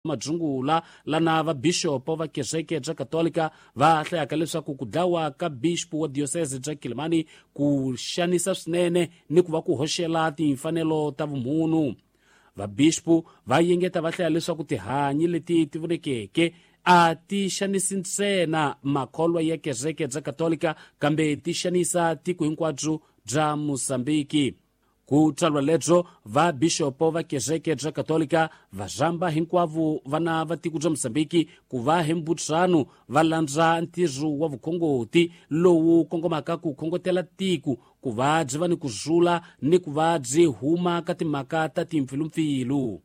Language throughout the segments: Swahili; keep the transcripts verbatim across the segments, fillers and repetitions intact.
majungula lana va bishop va kereke ja katolika va hlayaka leswaku ku dlawa ka bishop wa diocese ja Kilimani ku xanisa swinene ni ku va ku hoxela timfanelo ta vumunhu. Vabispo va yengeta va hlaya leswaku tihanyi leti ti vonekeke a ti xanisi ntsena makholwa ya kereke ja katolika kambe ti xanisa tiko hinkwabyo bya Mosambiki. Ku tsalwa lebyo va bishopo va kereke ja katolika va zamba hinkwavo vana va tiko bya Mosambiki ku va hembutsano va landza ntirho wa vukhongoti lowu kongomaka ku khongotela tiko ku va byi va ni ku zula ni ku va byi huma ka timhaka ta timpfilumpfilu.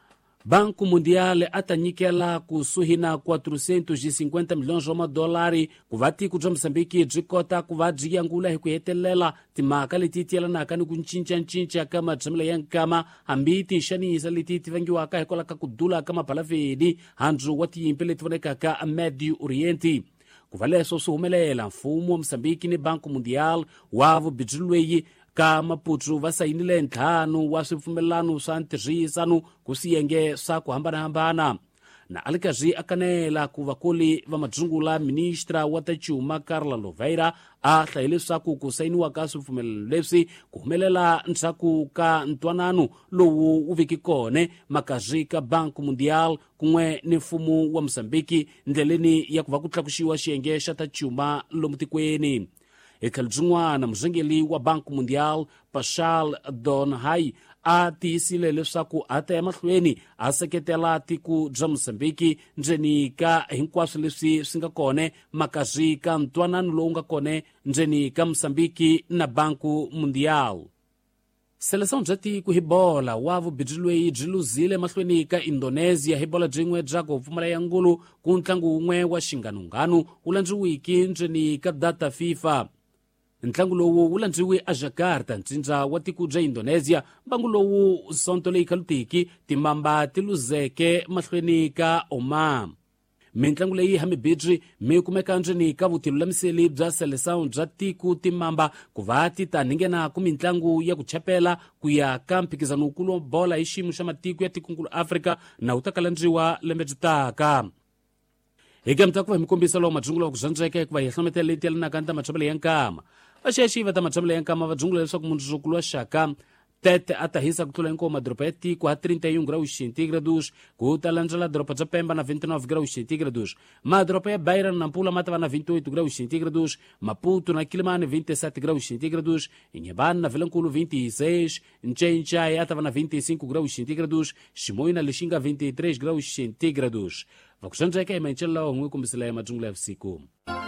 Banco Mundial ata nyikela kusuhi na quatrocentos e cinquenta milhões wa madolari ku va tiko bya Mosambiki byi kota ku va byi yangula hi ku hetelela timhaka leti ti yelanaka ni ku cincacinca ka matshamelo ya nkama hambi tinxanisa leti ti vangiwaka hikwalaho ka ku dula ka mabalafeni handzu wa tiyimpi leti vonekaka Medio Oriente. Ku va leswo swi humelela mfumo wa Mosambiki ni Banco Mundial wa vubidzi lweyi ka maputsu va sayinile ntlhanu wa swipfumelelano swa ntirhisano ku swiyenge swa ku hambanahambana. Na alikazi akanela ku vakoli va madzungula ministra wa ta chuma Carla Louveira a hlaye leswaku ku sayiniwa ka swipfumelelano leswi ku humelela ntshaku ka ntwanano lowu wu veke kone makazi ka Banco Mundial kun'we ni mfumo wa Mosambiki ndleleni ya ku va ku tlakuxiwa xiyenge xa ta chuma lomu tikweni. Eka byin'wana muzengeli wa Banco Mundial Pashal Donhai a tiyisile leswaku a ta ya mahlweni a seketela tiko bya Mosambiki ndzeni ka hinkwaswo leswi swi nga kone makazi ka ntwanano lowu nga kone ndzeni ka Mosambiki na Banco Mundial. Seleção bya tiko hi bola wa vubidzi lweyi byi luzile mahlweni ka Indonesia hi bola byin'we bya ku pfumala ya ngulu ku ntlangu wun'we wa xinganunganu wu landziwiki ndzeni ka data FIFA. Ntlangu lowu wu landziwe a Jakarta ncindza wa tiko bya Indonesia. Mbangu lowu sonto leyi khalutiki timamba ti luzeke mahlweni ka Oman. Mitlangu leyi hamibidzi mi kumeka ndzeni ka vutilulamiseli bya seleção bya tiko timamba ku va ti ta ningena ku mitlangu ya ku chapela ku ya ka mphikizano wukulu wa bola hi xiyimo xa matiko ya tikonkulu Afrika na wu ta kalandziwa lembe byi taka. Eka mitaku va hi mikombisa lowu madzungulo wa ku zandzeka ku va hi hlametela leti yelanaka ta machapelo ya nkama. Vaxaxiva ta machapelo ya nkama va dzungula leswaku mundzuku wa xaka tete a ta hisa ku tlula hinkwavo madoropa ya tiko ha trinta e um graus centígrados ku ta landzela doropa bya Pemba na vinte e nove graus centígrados, madoropa ya Beira na Nampula ma ta va na vinte e oito graus centígrados, Maputo na Quilimane vinte e sete graus centígrados, Inhambane na Vilankulu vinte e seis, Nchencha ya ta va na vinte e cinco graus centígrados, Chimoio na Lixinga vinte e três graus centígrados. Vakuxandzeka hi manchelelo n'wi kumbisela ya madzungulo ya vusiku.